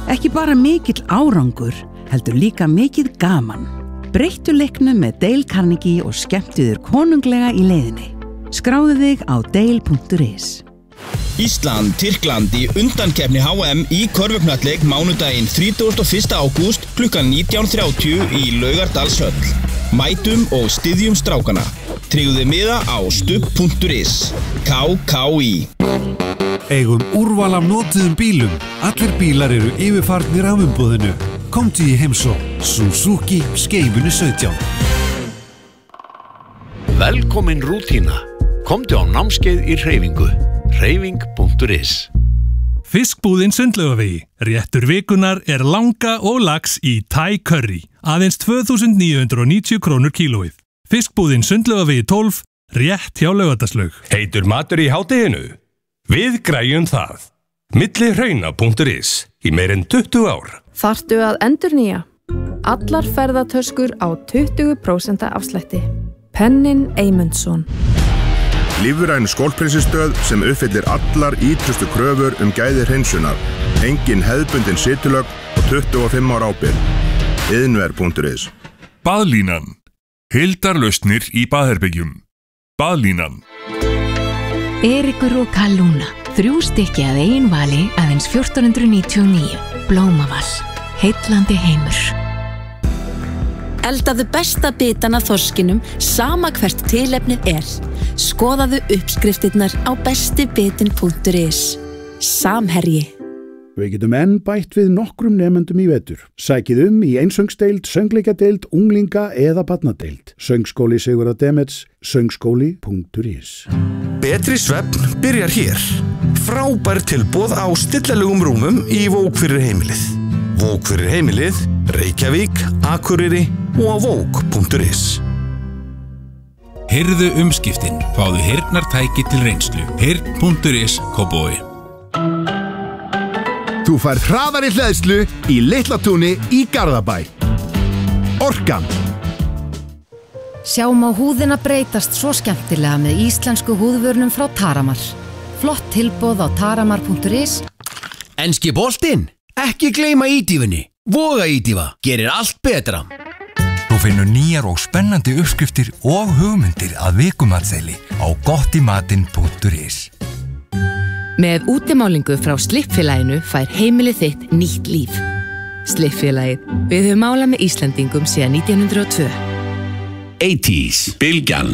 Ekki bara mikill árangur, heldur líka mikið gaman. Breyttu leiknum með Dale Carnegie og skemmtu þér konunglega í leiðinni. Skráðu þig á dale.is. Ísland, Tyrkland í undankeppni HM í körfuknattleik mánudaginn 31. ágúst klukkan 19:30 í Laugardalshöll. Mætum og styðjum strákana. Tryggðu miða á stubb.is. KKÍ. Eigum úrval af notuðum bílum. Allir bílar eru yfirfarnir af umboðinu. Komdu í heimsókn. Suzuki Skeifunni 17. Velkomin Rútína. Komdu á námskeið í hreyfingu. Hreyfing.is. Fiskbúðin Sundlaugavegi. Réttur vikunar langa og lax í Thai curry. Aðeins 2.990 krónur kílóið. Fiskbúðin Sundlaugavegi 12, rétt hjá Laugardalslaug. Heitur matur í hádeginu? Við græjum það. Millihrauna.is í meir en 20 ár. Þarftu að endurnýja? Allar ferðatöskur á 20% afslætti. Pennin Eymundsson. Lífræn skólprinsistöð sem uppfyllir allar ítrustu kröfur gæði hreinsunar. Engin hefðbundin situlögn og 25 ára ábyrgð. Iðnver.is. Baðlínan. Heildarlausnir í baðherbyggjum. Baðlínan. Eiríkur og Kallúna. 3 stykki að eigin vali aðeins 1499. Blómavall. Heillandi heimur. Eldaðu besta bitana þorskinum sama hvert tilefnið Skoðaðu uppskriftirnar á bestibitin.is. Samherji. Við getum enn bætt við nokkrum nemendum í vetur. Sækið í einsöngsdeild, söngleikjadeild, unglinga eða barnadeild. Söngskóli Sigurðar Demets, söngskóli.is. Betri svefn byrjar hér. Frábær tilboð á stillalegum rúmum í Vók fyrir heimilið. Vók fyrir heimilið, Reykjavík, Akureyri og á vók.is. Heyrðu umskiptin. Fáðu heyrnartæki til reynslu. Heyrn.is Kópavogi. Þú færð hraðari hleðslu í Litlatúni í Garðabæ. Orkan. Sjáum á húðina breytast svo skemmtilega með íslensku húðvörnum frá Taramar. Flott tilboð á taramar.is. Enski boltinn? Ekki gleyma ídýfunni. Voga ídýfa. Gerir allt betra. Þú finnur nýjar og spennandi uppskriftir og hugmyndir að vikumatseili á gottimatinn.is. Með útimálingu frá Slippfélaginu fær heimilið þitt nýtt líf. Slippfélagið. Við höfum málað með Íslendingum síðan 1902. 80s. Bylgjan.